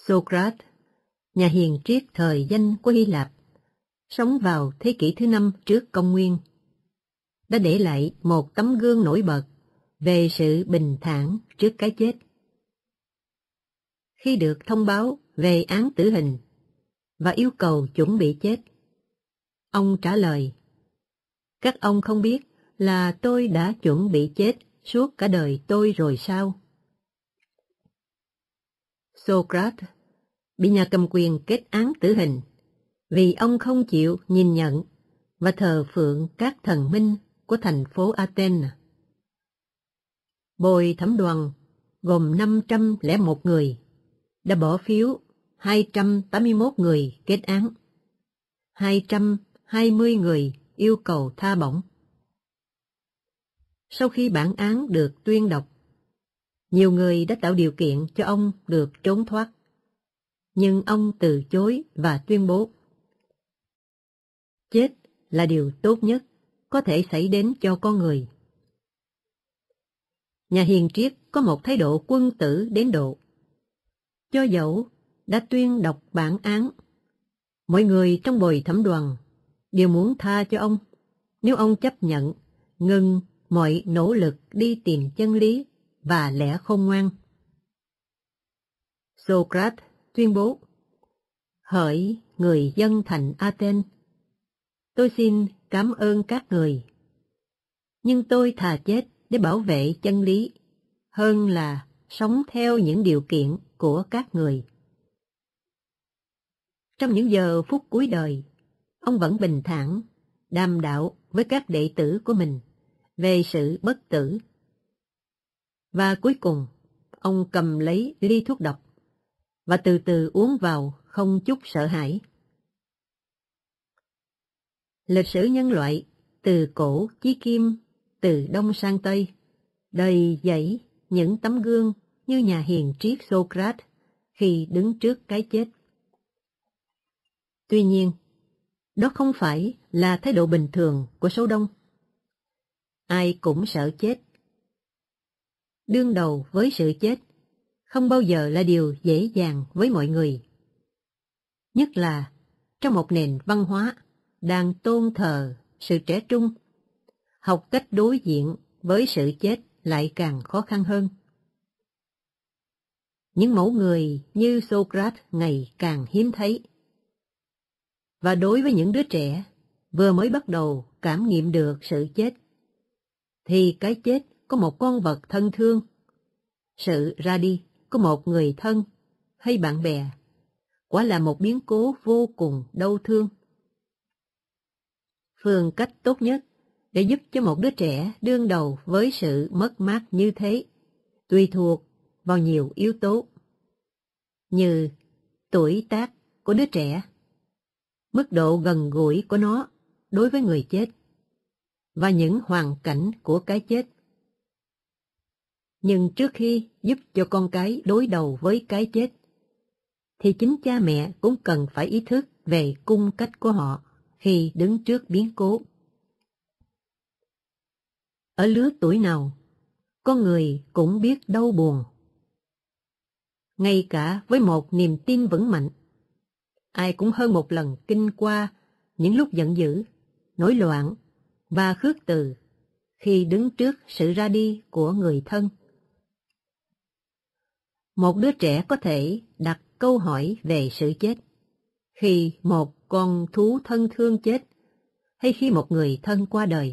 Socrates, nhà hiền triết thời danh của Hy Lạp, sống vào thế kỷ thứ 5 trước công nguyên, đã để lại một tấm gương nổi bật về sự bình thản trước cái chết. Khi được thông báo về án tử hình và yêu cầu chuẩn bị chết, ông trả lời: "Các ông không biết là tôi đã chuẩn bị chết suốt cả đời tôi rồi sao?" Socrates bị nhà cầm quyền kết án tử hình vì ông không chịu nhìn nhận và thờ phượng các thần minh của thành phố Athens. Bồi thẩm đoàn gồm 501 người đã bỏ phiếu 281 người kết án, 220 người yêu cầu tha bổng. Sau khi bản án được tuyên đọc, nhiều người đã tạo điều kiện cho ông được trốn thoát, nhưng ông từ chối và tuyên bố: "Chết là điều tốt nhất có thể xảy đến cho con người." Nhà hiền triết có một thái độ quân tử đến độ, cho dẫu đã tuyên đọc bản án, mọi người trong bồi thẩm đoàn đều muốn tha cho ông nếu ông chấp nhận ngừng mọi nỗ lực đi tìm chân lý và lẽ khôn ngoan. Socrates tuyên bố: "Hỡi người dân thành Athens, tôi xin cảm ơn các người, nhưng tôi thà chết để bảo vệ chân lý hơn là sống theo những điều kiện của các người." Trong những giờ phút cuối đời, ông vẫn bình thản đàm đạo với các đệ tử của mình về sự bất tử. Và cuối cùng, ông cầm lấy ly thuốc độc và từ từ uống vào không chút sợ hãi. Lịch sử nhân loại từ cổ chí kim, từ đông sang tây, đầy dẫy những tấm gương như nhà hiền triết Socrates khi đứng trước cái chết. Tuy nhiên, đó không phải là thái độ bình thường của số đông. Ai cũng sợ chết. Đương đầu với sự chết không bao giờ là điều dễ dàng với mọi người. Nhất là trong một nền văn hóa đang tôn thờ sự trẻ trung, học cách đối diện với sự chết lại càng khó khăn hơn. Những mẫu người như Socrates ngày càng hiếm thấy. Và đối với những đứa trẻ vừa mới bắt đầu cảm nghiệm được sự chết, thì cái chết của một con vật thân thương, sự ra đi của một người thân hay bạn bè, quả là một biến cố vô cùng đau thương. Phương cách tốt nhất để giúp cho một đứa trẻ đương đầu với sự mất mát như thế tùy thuộc vào nhiều yếu tố, như tuổi tác của đứa trẻ, mức độ gần gũi của nó đối với người chết, và những hoàn cảnh của cái chết. Nhưng trước khi giúp cho con cái đối đầu với cái chết, thì chính cha mẹ cũng cần phải ý thức về cung cách của họ khi đứng trước biến cố. Ở lứa tuổi nào, con người cũng biết đau buồn. Ngay cả với một niềm tin vững mạnh, ai cũng hơn một lần kinh qua những lúc giận dữ, nổi loạn và khước từ khi đứng trước sự ra đi của người thân. Một đứa trẻ có thể đặt câu hỏi về sự chết khi một con thú thân thương chết hay khi một người thân qua đời.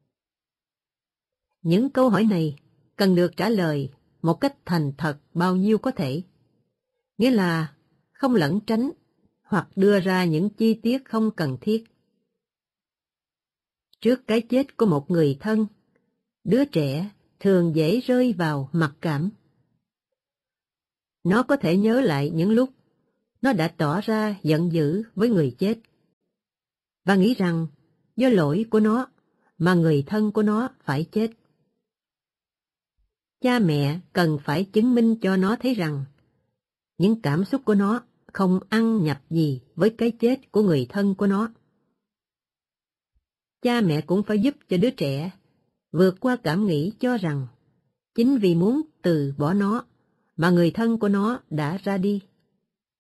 Những câu hỏi này cần được trả lời một cách thành thật bao nhiêu có thể, nghĩa là không lẩn tránh hoặc đưa ra những chi tiết không cần thiết. Trước cái chết của một người thân, đứa trẻ thường dễ rơi vào mặc cảm. Nó có thể nhớ lại những lúc nó đã tỏ ra giận dữ với người chết và nghĩ rằng do lỗi của nó mà người thân của nó phải chết. Cha mẹ cần phải chứng minh cho nó thấy rằng những cảm xúc của nó không ăn nhập gì với cái chết của người thân của nó. Cha mẹ cũng phải giúp cho đứa trẻ vượt qua cảm nghĩ cho rằng chính vì muốn từ bỏ nó mà người thân của nó đã ra đi.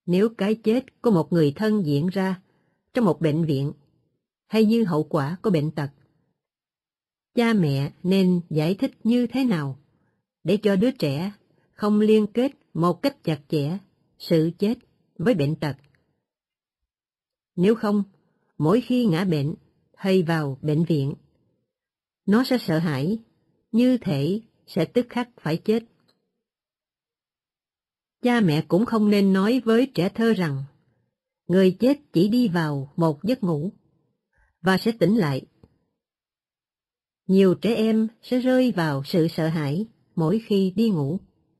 Nếu cái chết của một người thân diễn ra trong một bệnh viện hay như hậu quả của bệnh tật, cha mẹ nên giải thích như thế nào để cho đứa trẻ không liên kết một cách chặt chẽ sự chết với bệnh tật. Nếu không, mỗi khi ngã bệnh hay vào bệnh viện, nó sẽ sợ hãi, như thể sẽ tức khắc phải chết. Cha mẹ cũng không nên nói với trẻ thơ rằng người chết chỉ đi vào một giấc ngủ và sẽ tỉnh lại. Nhiều trẻ em sẽ rơi vào sự sợ hãi mỗi khi đi ngủ.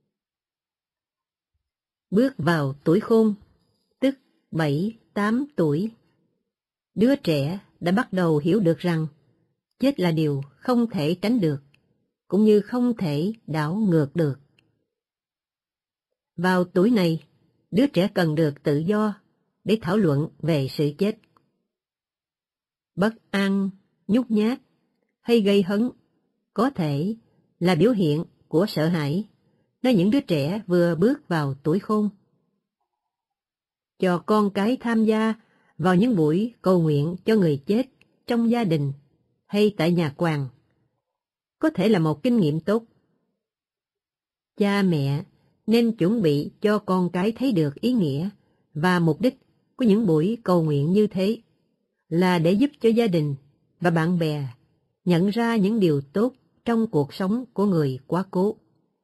Bước vào tuổi khôn, tức 7-8 tuổi, đứa trẻ đã bắt đầu hiểu được rằng chết là điều không thể tránh được, cũng như không thể đảo ngược được. Vào tuổi này, đứa trẻ cần được tự do để thảo luận về sự chết. Bất an, nhút nhát hay gây hấn có thể là biểu hiện của sợ hãi nơi những đứa trẻ vừa bước vào tuổi khôn. Cho con cái tham gia vào những buổi cầu nguyện cho người chết trong gia đình hay tại nhà quàng có thể là một kinh nghiệm tốt. Cha mẹ nên chuẩn bị cho con cái thấy được ý nghĩa và mục đích của những buổi cầu nguyện như thế là để giúp cho gia đình và bạn bè nhận ra những điều tốt trong cuộc sống của người quá cố.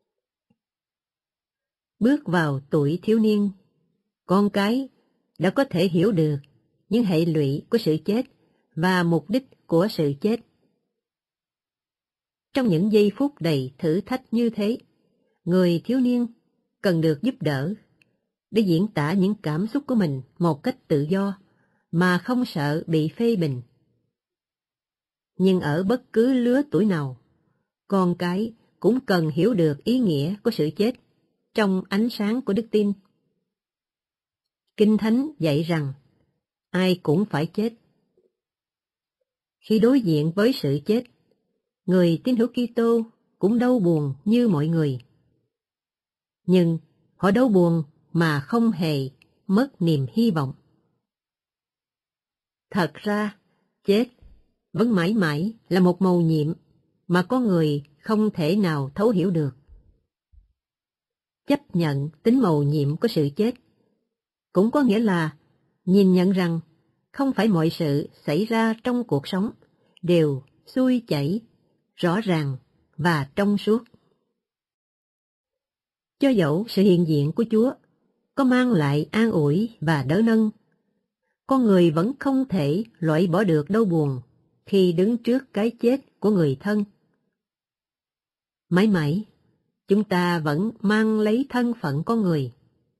Bước vào tuổi thiếu niên, con cái đã có thể hiểu được những hệ lụy của sự chết và mục đích của sự chết. Trong những giây phút đầy thử thách như thế, người thiếu niên cần được giúp đỡ để diễn tả những cảm xúc của mình một cách tự do mà không sợ bị phê bình. Nhưng ở bất cứ lứa tuổi nào, con cái cũng cần hiểu được ý nghĩa của sự chết trong ánh sáng của đức tin. Kinh Thánh dạy rằng ai cũng phải chết. Khi đối diện với sự chết, người tín hữu Kitô cũng đau buồn như mọi người. Nhưng họ đau buồn mà không hề mất niềm hy vọng. Thật ra, chết vẫn mãi mãi là một mầu nhiệm mà con người không thể nào thấu hiểu được. Chấp nhận tính mầu nhiệm của sự chết cũng có nghĩa là nhìn nhận rằng không phải mọi sự xảy ra trong cuộc sống đều xuôi chảy, rõ ràng và trong suốt. Cho dẫu sự hiện diện của Chúa có mang lại an ủi và đỡ nâng, con người vẫn không thể loại bỏ được đau buồn khi đứng trước cái chết của người thân. Mãi mãi, chúng ta vẫn mang lấy thân phận con người.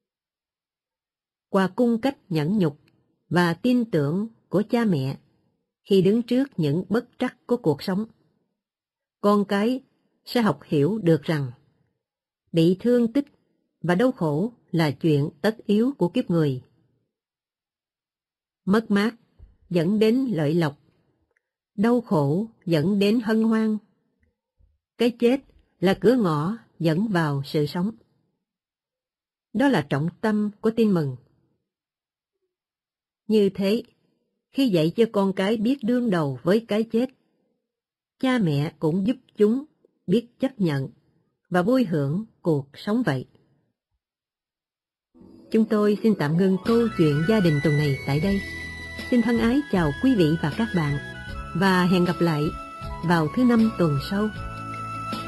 Qua cung cách nhẫn nhục và tin tưởng của cha mẹ khi đứng trước những bất trắc của cuộc sống, con cái sẽ học hiểu được rằng bị thương tích và đau khổ là chuyện tất yếu của kiếp người. Mất mát dẫn đến lợi lộc, đau khổ dẫn đến hân hoan. Cái chết là cửa ngõ dẫn vào sự sống. Đó là trọng tâm của tin mừng. Như thế, khi dạy cho con cái biết đương đầu với cái chết, cha mẹ cũng giúp chúng biết chấp nhận và vui hưởng cuộc sống vậy. Chúng tôi xin tạm ngưng câu chuyện gia đình tuần này tại đây. Xin thân ái chào quý vị và các bạn, và hẹn gặp lại vào thứ Năm tuần sau.